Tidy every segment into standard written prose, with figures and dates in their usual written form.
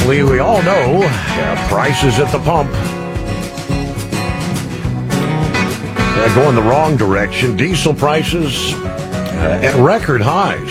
we all know prices at the pump going the wrong direction. Diesel prices at record highs.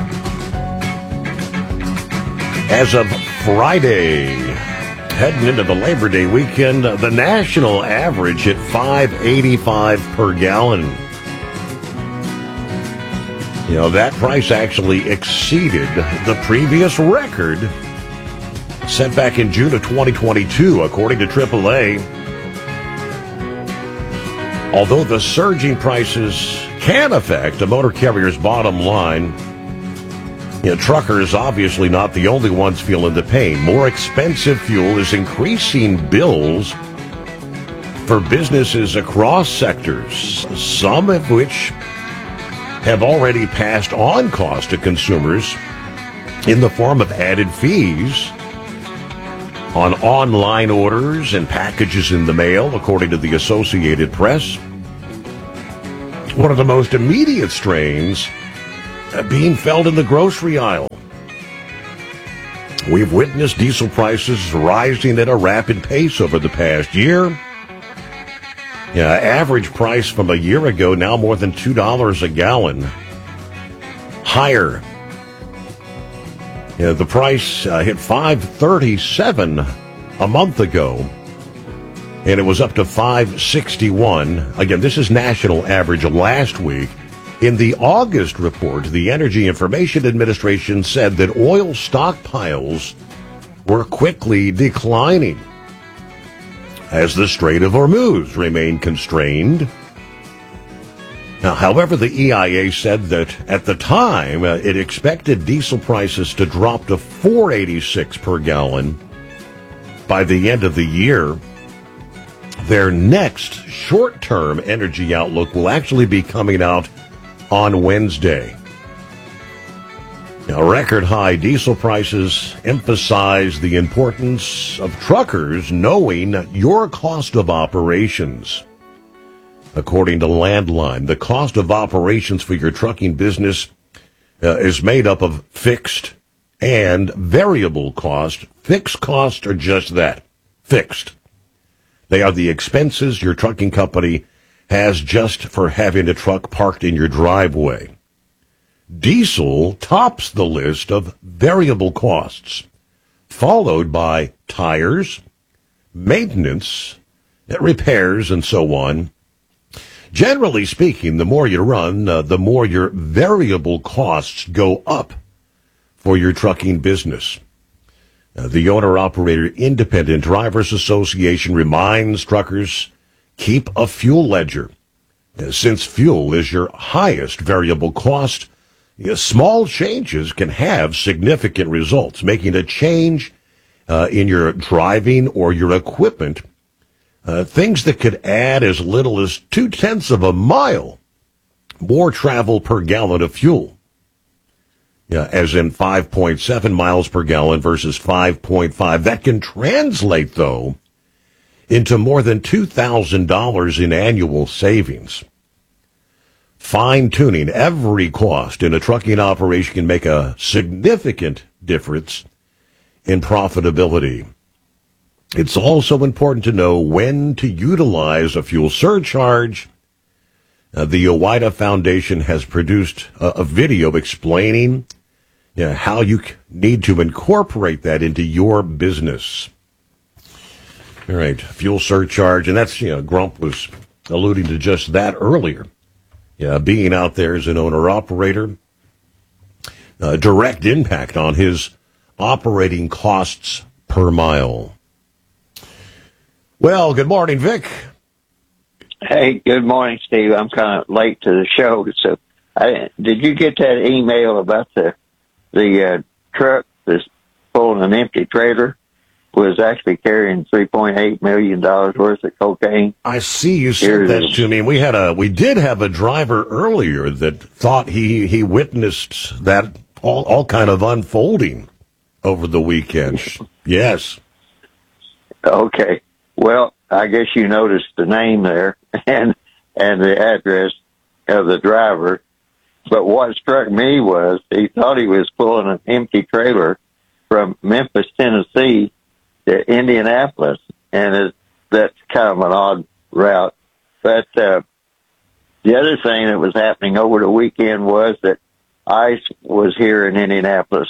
As of Friday, heading into the Labor Day weekend, the national average hit $5.85 per gallon. You know, that price actually exceeded the previous record set back in June of 2022, according to AAA. Although the surging prices can affect a motor carrier's bottom line, truckers obviously not the only ones feeling the pain. More expensive fuel is increasing bills for businesses across sectors, some of which have already passed on cost to consumers in the form of added fees on online orders and packages in the mail, according to the Associated Press. One of the most immediate strains being felt in the grocery aisle. We've witnessed diesel prices rising at a rapid pace over the past year. Average price from a year ago now more than $2 a gallon. Higher. The price hit $5.37 a month ago, and it was up to $5.61. Again, this is national average last week. In the August report, the Energy Information Administration said that oil stockpiles were quickly declining as the Strait of Hormuz remained constrained. Now, however, the EIA said that at the time, it expected diesel prices to drop to $4.86 per gallon by the end of the year. Their next short-term energy outlook will actually be coming out on Wednesday. Now, record high diesel prices emphasize the importance of truckers knowing your cost of operations. According to Landline, the cost of operations for your trucking business is made up of fixed and variable cost. Fixed costs are just that, fixed. They are the expenses your trucking company has just for having a truck parked in your driveway. Diesel tops the list of variable costs, followed by tires, maintenance, repairs, and so on. Generally speaking, the more you run, the more your variable costs go up for your trucking business. The Owner-Operator Independent Drivers Association reminds truckers, keep a fuel ledger. Since fuel is your highest variable cost, small changes can have significant results. Making a change in your driving or your equipment, things that could add as little as 0.2 of a mile more travel per gallon of fuel. As in 5.7 miles per gallon versus 5.5. That can translate, though, into more than $2,000 in annual savings. Fine-tuning every cost in a trucking operation can make a significant difference in profitability. It's also important to know when to utilize a fuel surcharge. The OOIDA Foundation has produced a video explaining how you need to incorporate that into your business. All right, fuel surcharge, and that's, Grump was alluding to just that earlier. Being out there as an owner-operator, direct impact on his operating costs per mile. Well, good morning, Vic. Hey, good morning, Steve. I'm kind of late to the show, so did you get that email about the truck that's pulling an empty trailer was actually carrying $3.8 million worth of cocaine? I see you sent that to me. We did have a driver earlier that thought he witnessed that all kind of unfolding over the weekend. Yes. Okay. Well, I guess you noticed the name there and the address of the driver. But what struck me was he thought he was pulling an empty trailer from Memphis, Tennessee to Indianapolis, and that's kind of an odd route. But the other thing that was happening over the weekend was that ICE was here in Indianapolis,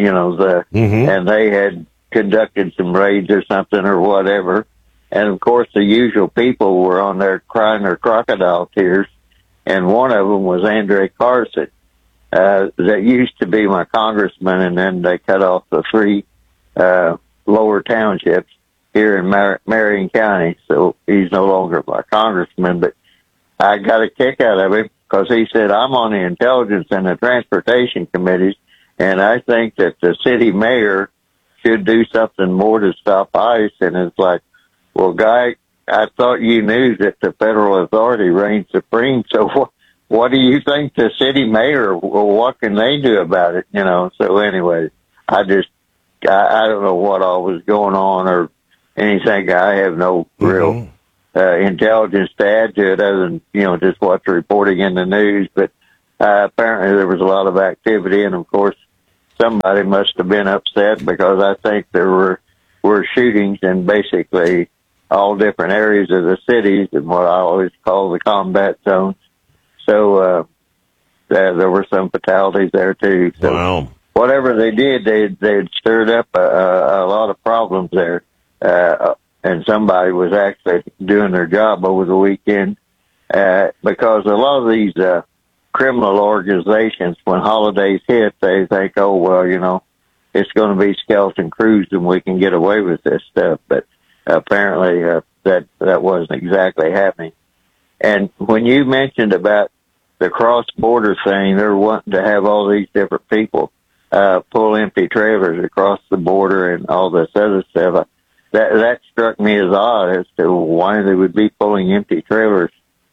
and they had conducted some raids or something or whatever. And, of course, the usual people were on there crying their crocodile tears, and one of them was Andre Carson, that used to be my congressman, and then they cut off the three lower townships here in Marion County, so he's no longer my congressman. But I got a kick out of him because he said, I'm on the Intelligence and the Transportation Committees, and I think that the city mayor should do something more to stop ICE. And it's like, well, Guy, I thought you knew that the federal authority reigns supreme, so what do you think the city mayor, well, what can they do about it, So anyway, I don't know what all was going on or anything. I have no real intelligence to add to it other than, just what's reporting in the news. But apparently there was a lot of activity, and of course somebody must have been upset because I think there were shootings in basically all different areas of the cities and what I always call the combat zones. So there were some fatalities there too. So wow. Whatever they did, they'd stirred up a lot of problems there. And somebody was actually doing their job over the weekend, because a lot of these criminal organizations, when holidays hit, they think, oh, well, it's going to be skeleton crews and we can get away with this stuff. But apparently that wasn't exactly happening. And when you mentioned about the cross-border thing, they're wanting to have all these different people pull empty trailers across the border and all this other stuff. That struck me as odd as to why they would be pulling empty trailers,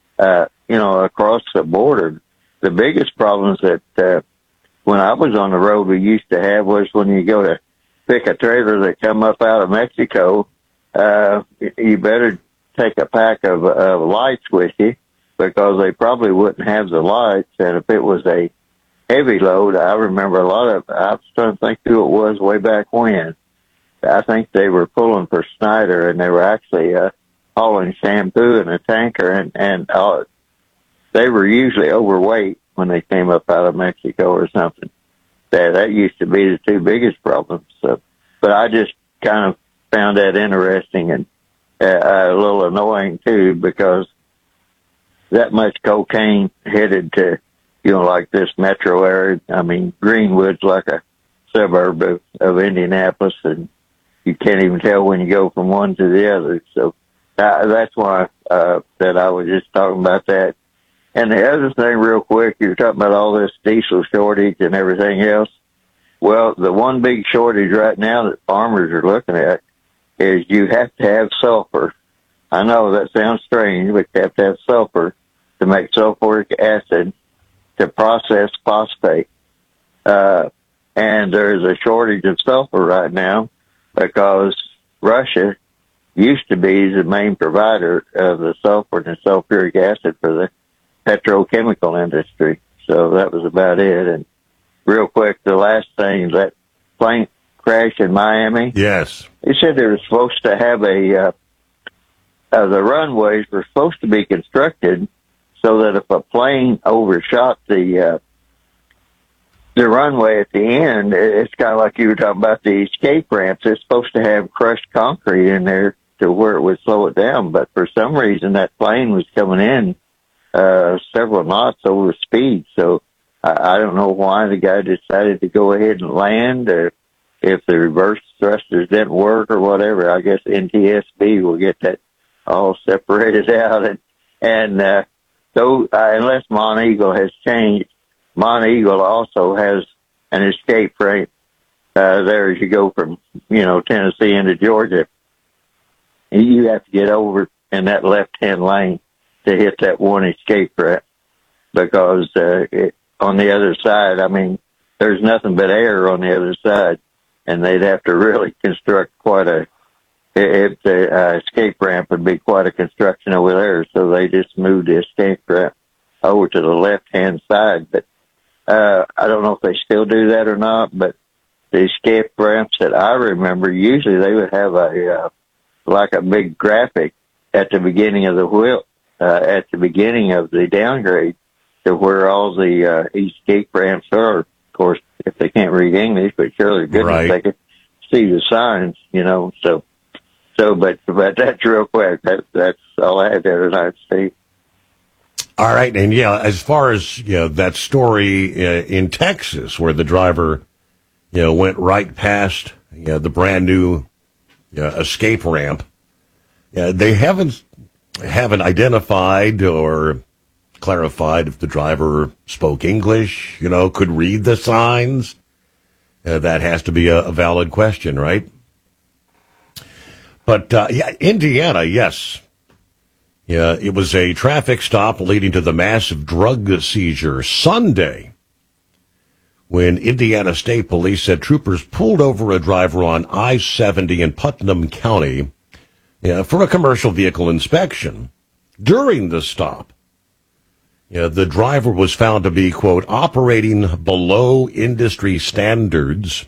across the border. The biggest problems that when I was on the road we used to have was when you go to pick a trailer that come up out of Mexico, you better take a pack of lights with you because they probably wouldn't have the lights. And if it was a heavy load, I remember I was trying to think who it was way back when. I think they were pulling for Snyder, and they were actually hauling shampoo in a tanker, and they were usually overweight when they came up out of Mexico or something. That used to be the two biggest problems. So, but I just kind of found that interesting and a little annoying too, because that much cocaine headed to, like this metro area. I mean, Greenwood's like a suburb of Indianapolis, and you can't even tell when you go from one to the other. So that's why that I was just talking about that. And the other thing real quick, you're talking about all this diesel shortage and everything else. Well, the one big shortage right now that farmers are looking at is you have to have sulfur. I know that sounds strange, but you have to have sulfur to make sulfuric acid to process phosphate. And there's a shortage of sulfur right now because Russia used to be the main provider of the sulfur and the sulfuric acid for the petrochemical industry. So that was about it. And real quick, the last thing, that plane crash in Miami. Yes. They said they were supposed to have the runways were supposed to be constructed so that if a plane overshot the runway at the end, it's kind of like you were talking about the escape ramps. It's supposed to have crushed concrete in there to where it would slow it down. But for some reason, that plane was coming in several knots over speed. So I don't know why the guy decided to go ahead and land, or if the reverse thrusters didn't work or whatever. I guess NTSB will get that all separated out. And so unless Monteagle has changed, Monteagle also has an escape ramp there as you go from, Tennessee into Georgia. You have to get over in that left-hand lane to hit that one escape ramp because on the other side, I mean, there's nothing but air on the other side, and they'd have to really construct the escape ramp would be quite a construction over there, so they just moved the escape ramp over to the left-hand side. But I don't know if they still do that or not, but the escape ramps that I remember, usually they would have like a big graphic at the beginning of the wheel, at the beginning of the downgrade to where all the escape ramps are. Of course, if they can't read English, but surely goodness Right. they can see the signs, but that's real quick. That's all I had there tonight, Steve. All right, and as far as that story in Texas, where the driver went right past the brand new escape ramp, they haven't identified or clarified if the driver spoke English, could read the signs. That has to be a valid question, right? But Indiana, yes. Yeah, it was a traffic stop leading to the massive drug seizure Sunday when Indiana State Police said troopers pulled over a driver on I-70 in Putnam County for a commercial vehicle inspection. During the stop, the driver was found to be, quote, operating below industry standards